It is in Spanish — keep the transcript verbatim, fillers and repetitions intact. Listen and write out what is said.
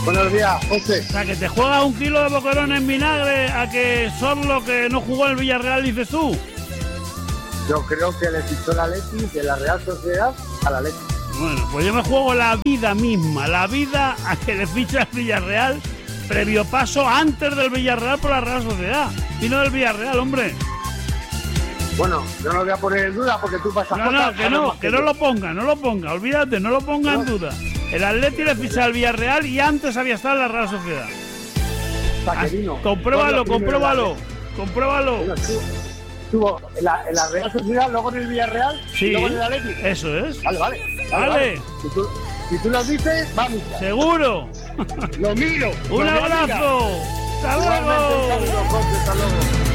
Buenos días, José. O sea, que te juegas un kilo de boquerones en vinagre a que son los que no jugó en el Villarreal, dices tú. Yo creo que le fichó la Leti de la Real Sociedad a la Leti. Bueno, pues yo me juego la vida misma, la vida a que le ficha el Villarreal, previo paso antes del Villarreal por la Real Sociedad. Y no del Villarreal, hombre. Bueno, yo no lo voy a poner en duda porque tú pasas. No, no, que no, que no lo ponga, no lo ponga, olvídate, no lo ponga en duda. El Atleti le ficha al Villarreal y antes había estado en la Real Sociedad. Paquerino. Compruébalo, compruébalo, compruébalo. Estuvo en la, en la Real Sociedad, luego en el Villarreal sí, y luego en el Atleti. Eso es. Vale, vale. Vale. vale. vale. Si, tú, si tú lo dices, vamos. Seguro. Lo miro. Un lo abrazo. Hasta luego. Hasta luego.